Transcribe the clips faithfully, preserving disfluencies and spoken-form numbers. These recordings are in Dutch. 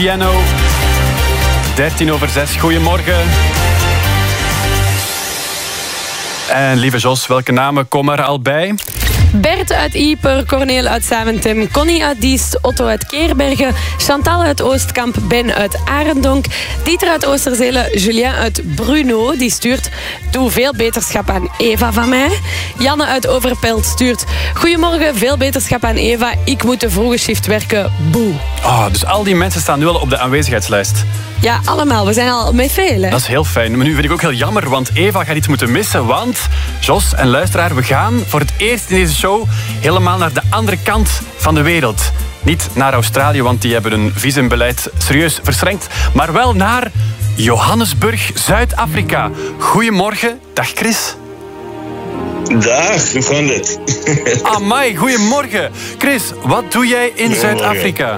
Piano. dertien over zes, goedemorgen. En lieve Jos, welke namen komen er al bij? Bert uit Ieper, Corneel uit Zaventem, Connie uit Diest, Otto uit Keerbergen, Chantal uit Oostkamp, Ben uit Arendonk, Dieter uit Oosterzele, Julien uit Bruno, die stuurt doe veel beterschap aan Eva van mij. Janne uit Overpelt stuurt goedemorgen, veel beterschap aan Eva, ik moet de vroege shift werken, boe. Oh, dus al die mensen staan nu al op de aanwezigheidslijst. Ja, allemaal. We zijn al met veel, hè? Dat is heel fijn. Maar nu vind ik ook heel jammer, want Eva gaat iets moeten missen. Want, Jos en luisteraar, we gaan voor het eerst in deze show helemaal naar de andere kant van de wereld. Niet naar Australië, want die hebben hun visumbeleid serieus verstrengd. Maar wel naar Johannesburg, Zuid-Afrika. Goedemorgen. Dag, Chris. Dag, hoe gaat het? Amai, goedemorgen. Chris, wat doe jij in Zuid-Afrika?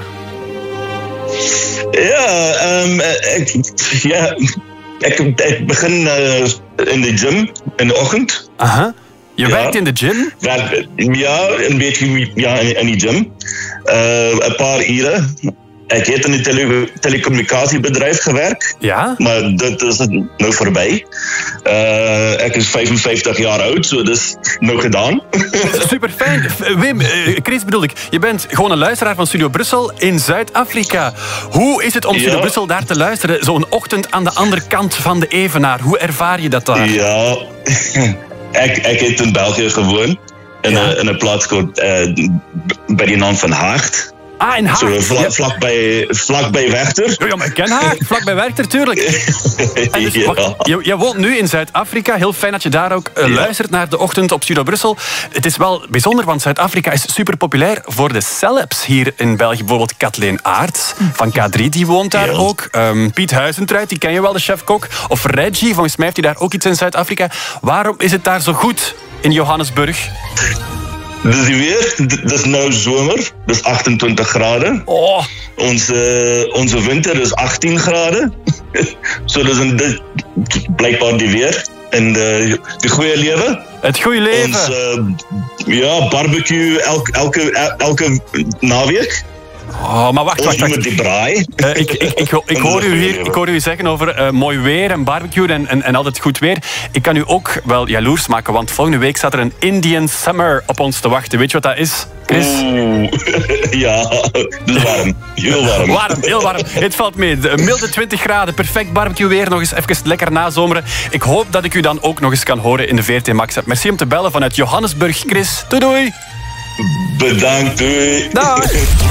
Ja, um, ik, ja ik, ik begin uh, in de gym in de ochtend. Aha. Je ja. werkt in de gym? Ja, een beetje ja, in, in die gym. Uh, een paar uren. Ik heb in een tele telecommunicatiebedrijf gewerkt. Ja? Maar dat is nou voorbij. Uh, ik is vijfenvijftig jaar oud, zo dat is nou gedaan. Super fijn. Wim, uh, Chris bedoel ik, je bent gewoon een luisteraar van Studio Brussel in Zuid-Afrika. Hoe is het om Studio ja. Brussel daar te luisteren? Zo'n ochtend aan de andere kant van de Evenaar. Hoe ervaar je dat daar? Ja, ik, ik heb in België gewoond. In, ja. een, in een plaats uh, bij de naam van Haart. Ah, in Haart. Zo, vla, ja. vlakbij, vlakbij Werchter. Ja, maar ik ken Haart. Vlakbij Werchter, tuurlijk. En dus, ja. wacht, je, je woont nu in Zuid-Afrika. Heel fijn dat je daar ook uh, ja. luistert naar de ochtend op Studio Brussel. Het is wel bijzonder, want Zuid-Afrika is super populair voor de celebs hier in België. Bijvoorbeeld Kathleen Aerts van K drie, die woont daar ja. ook. Um, Piet Huizentruid, die ken je wel, de chef-kok. Of Reggie, volgens mij heeft hij daar ook iets in Zuid-Afrika. Waarom is het daar zo goed in Johannesburg? Dus die weer, het is nu zomer, dat is achtentwintig graden. Oh. Onze, onze winter is achttien graden. Zo, dat is een, blijkbaar die weer. En de, de goede leven. Het goede leven. Ons, uh, ja, barbecue elke, elke, elke naweek. Oh, maar wacht, wacht, wacht. Die braai. Uh, ik, ik, ik, ik, hoor u hier, ik hoor u zeggen over uh, mooi weer en barbecue en, en, en altijd goed weer. Ik kan u ook wel jaloers maken, want volgende week staat er een Indian Summer op ons te wachten. Weet je wat dat is, Chris? Oeh, ja, dus warm. Heel warm. Warm, heel warm. Het valt mee. Een milde twintig graden, perfect barbecue weer. Nog eens even lekker nazomeren. Ik hoop dat ik u dan ook nog eens kan horen in de V R T Max app. Merci om te bellen vanuit Johannesburg, Chris. Doei, doei. Bedankt, doei. Dag.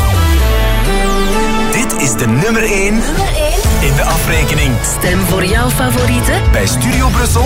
Dit is de nummer één in de afrekening. Stem voor jouw favorieten bij Studio Brussel.